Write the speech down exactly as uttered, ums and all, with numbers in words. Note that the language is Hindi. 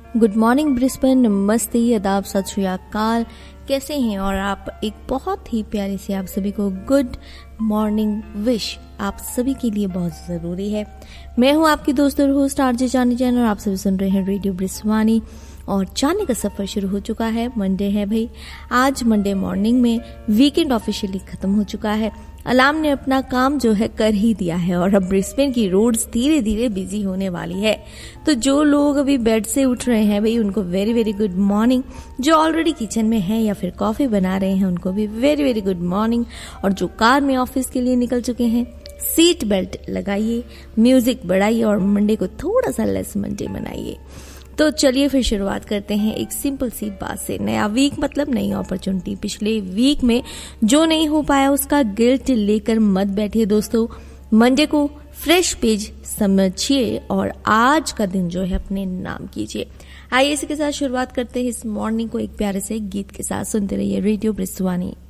गुड मॉर्निंग ब्रिस्बेन, नमस्ते, आदाब, सत श्री अकाल। कैसे हैं? और आप एक बहुत ही प्यारी सी आप सभी को गुड मॉर्निंग विश आप सभी के लिए बहुत जरूरी है। मैं हूं आपकी दोस्त और होस्ट आरजे जानी जैन और आप सभी सुन रहे हैं रेडियो ब्रिस्वानी। और जाने का सफर शुरू हो चुका है। मंडे है भाई, आज मंडे मॉर्निंग में वीकेंड ऑफिशियली खत्म हो चुका है। अलार्म ने अपना काम जो है कर ही दिया है और अब ब्रिस्बेन की रोड्स धीरे धीरे बिजी होने वाली है। तो जो लोग अभी बेड से उठ रहे हैं भाई, उनको वेरी वेरी गुड मॉर्निंग। जो ऑलरेडी किचन में है या फिर कॉफी बना रहे हैं, उनको भी वेरी वेरी गुड मॉर्निंग। और जो कार में ऑफिस के लिए निकल चुके हैं, सीट बेल्ट लगाइए, म्यूजिक बढ़ाइए और मंडे को थोड़ा सा लेस मंडे बनाइए। तो चलिए फिर शुरुआत करते हैं एक सिंपल सी बात से। नया वीक मतलब नई अपॉर्चुनिटी। पिछले वीक में जो नहीं हो पाया उसका गिल्ट लेकर मत बैठिए दोस्तों। मंडे को फ्रेश पेज समझिए और आज का दिन जो है अपने नाम कीजिए। आइए इसी के साथ शुरुआत करते हैं इस मॉर्निंग को एक प्यारे से गीत के साथ। सुनते रहिए रेडियो ब्रिस्वानी।